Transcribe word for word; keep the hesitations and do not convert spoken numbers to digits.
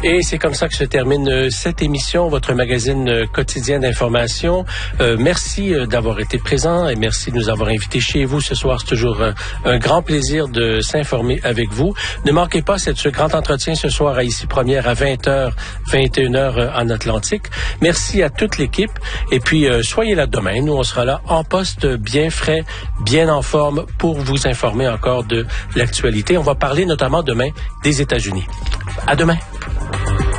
Et c'est comme ça que se termine cette émission, votre magazine quotidien d'information. Euh, merci d'avoir été présent et merci de nous avoir invités chez vous ce soir. C'est toujours un, un grand plaisir de s'informer avec vous. Ne manquez pas cette, ce grand entretien ce soir à Ici Première à vingt heures, vingt et une heures en Atlantique. Merci à toute l'équipe et puis euh, soyez là demain. Nous, on sera là en poste, bien frais, bien en forme pour vous informer encore de l'actualité. On va parler notamment demain des États-Unis. À demain.